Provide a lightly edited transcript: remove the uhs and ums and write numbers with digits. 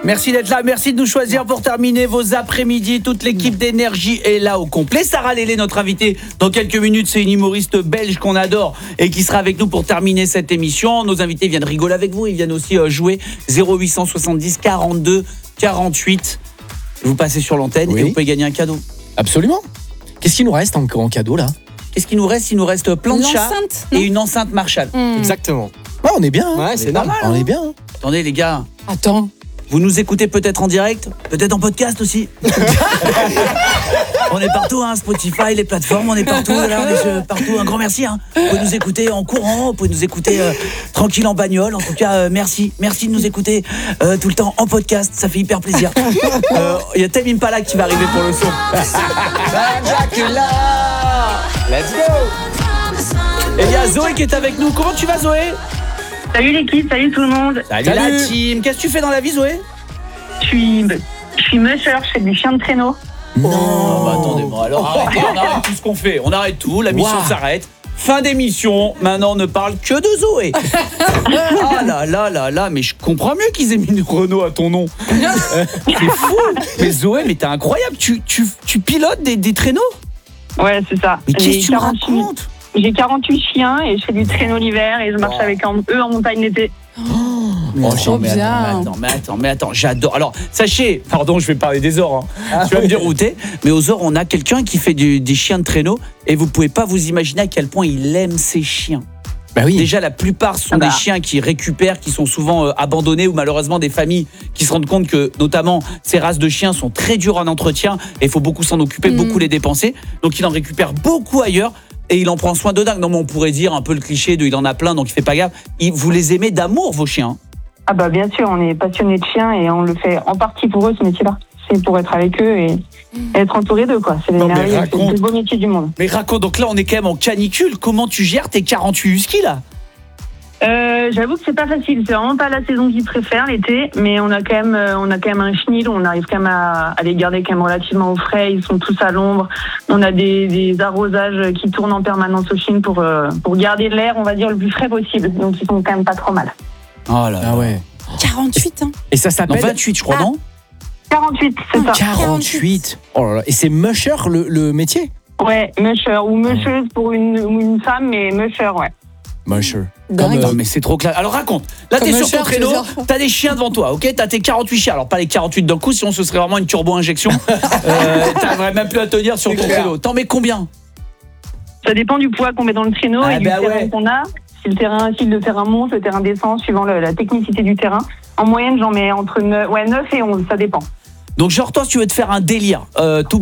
Merci d'être là, merci de nous choisir pour terminer vos après-midi. Toute l'équipe d'Énergie est là au complet. Sarah Lélé, notre invitée dans quelques minutes, c'est une humoriste belge qu'on adore et qui sera avec nous pour terminer cette émission. Nos invités viennent rigoler avec vous, ils viennent aussi jouer 0870 42 48. Vous passez sur l'antenne et vous pouvez gagner un cadeau. Absolument. Qu'est-ce qu'il nous reste encore en cadeau là ? Qu'est-ce qu'il nous reste ? Il nous reste plein de chats et une enceinte Marshall. Exactement. Ouais, on est bien. Ouais, c'est normal. On est bien. Attendez les gars. Attends. Vous nous écoutez peut-être en direct, peut-être en podcast aussi. On est partout, hein, Spotify, les plateformes, on est partout. Là, on est partout. Un grand merci. Hein. Vous pouvez nous écouter en courant, vous pouvez nous écouter tranquille en bagnole. En tout cas, merci de nous écouter tout le temps en podcast. Ça fait hyper plaisir. Il y a Tame Impala qui va arriver pour le son. Let's go. Et il y a Zoé qui est avec nous. Comment tu vas, Zoé ? Salut l'équipe, salut tout le monde. Salut la team. Qu'est-ce que tu fais dans la vie, Zoé ? Je suis musher, je fais du chien de traîneau. Non, bah attendez-moi. Alors arrêtez, on arrête tout ce qu'on fait. On arrête tout, la mission s'arrête. Fin d'émission, maintenant on ne parle que de Zoé. Ah là, mais je comprends mieux qu'ils aient mis une Renault à ton nom. C'est fou. Mais Zoé, mais t'es incroyable, tu pilotes des traîneaux ? Ouais, c'est ça. Mais qu'est-ce que tu racontes ? J'ai 48 chiens et je fais du traîneau l'hiver et je marche avec eux en montagne l'été. Mais attends, j'adore. Alors, sachez, pardon, je vais parler des ors. Hein. Tu vas me dérouter, mais aux ors, on a quelqu'un qui fait des chiens de traîneau et vous pouvez pas vous imaginer à quel point il aime ses chiens. Bah oui. Déjà, la plupart sont des chiens qui récupèrent, qui sont souvent abandonnés ou malheureusement des familles qui se rendent compte que, notamment, ces races de chiens sont très dures en entretien et il faut beaucoup s'en occuper, beaucoup les dépenser. Donc, il en récupère beaucoup ailleurs. Et il en prend soin de dingue. Non, mais on pourrait dire un peu le cliché de il en a plein, donc il fait pas gaffe. Vous les aimez d'amour, vos chiens ? Ah bah bien sûr, on est passionnés de chiens et on le fait en partie pour eux, ce métier-là. C'est pour être avec eux et être entouré d'eux, quoi. C'est merveilleux, c'est le plus beau métier du monde. Mais raconte, donc là, on est quand même en canicule. Comment tu gères tes 48 huskies, là ? J'avoue que c'est pas facile, c'est vraiment pas la saison qu'ils préfèrent, l'été, mais on a quand même un chenil, on arrive quand même à les garder quand même relativement au frais, ils sont tous à l'ombre, on a des arrosages qui tournent en permanence au chenil pour garder l'air, on va dire, le plus frais possible, donc ils sont quand même pas trop mal. Oh là là. Ah ouais. 48 hein. Et ça s'appelle 28, je crois, non ? 48, c'est ça. 48. Oh là là. Et c'est musher le métier ? Ouais, musher ou musheuse pour une femme, mais musher, ouais. Musher. Non, mais c'est trop clair. Alors raconte, là t'es sur ton traîneau, t'as des chiens devant toi, ok ? T'as tes 48 chiens, alors pas les 48 d'un coup, sinon ce serait vraiment une turbo-injection. T'arriverais même plus à tenir sur ton traîneau. T'en mets combien ? Ça dépend du poids qu'on met dans le traîneau et du terrain qu'on a. Si le terrain monte, le terrain descend, suivant la technicité du terrain. En moyenne, j'en mets entre 9 et 11, ça dépend. Donc genre toi, si tu veux te faire un délire, tout